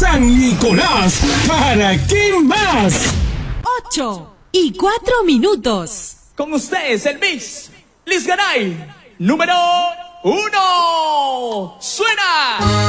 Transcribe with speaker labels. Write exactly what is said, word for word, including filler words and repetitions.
Speaker 1: San Nicolás, ¿para qué más?
Speaker 2: Ocho y cuatro minutos.
Speaker 3: Con ustedes el Mix Liz Garay, número uno. ¡Suena!